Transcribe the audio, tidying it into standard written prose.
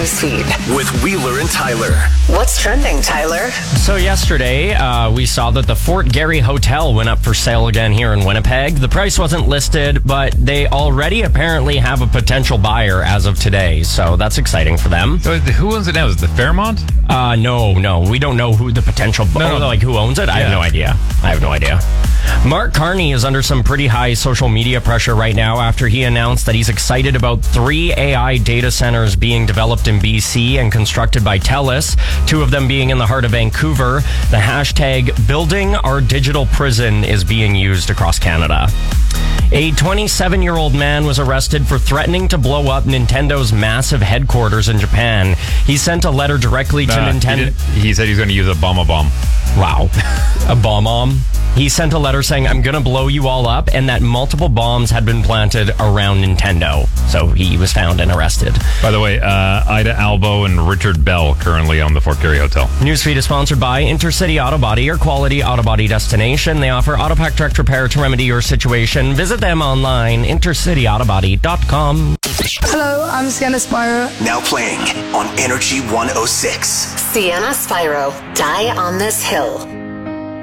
newsfeed with Wheeler and Tyler. What's trending, Tyler? So yesterday, we saw that the Fort Garry Hotel went up for sale again here in Winnipeg. The price wasn't listed, but they already apparently have a potential buyer as of today. So that's exciting for them. So who owns it now? Is it the Fairmont? No. We don't know who the potential like who owns it. I have no idea. Mark Carney is under some pretty high social media pressure right now after he announced that he's excited about 3 AI data centers being developed in BC and constructed by TELUS, 2 of them being in the heart of Vancouver. The hashtag Building Our Digital Prison is being used across Canada. A 27-year-old man was arrested for threatening to blow up Nintendo's massive headquarters in Japan. He sent a letter directly to Nintendo. He said he's going to use a bomb. Wow. A bomb. He sent a letter saying, I'm going to blow you all up, and that multiple bombs had been planted around Nintendo. So he was found and arrested. By the way, Ida Albo and Richard Bell currently own the Fort Garry Hotel. Newsfeed is sponsored by Intercity Auto Body, your quality auto body destination. They offer Autopack Direct Repair to remedy your situation. Visit them online, intercityautobody.com. Hello, I'm Sienna Spyro. Now playing on Energy 106. Sienna Spyro, Die on This Hill.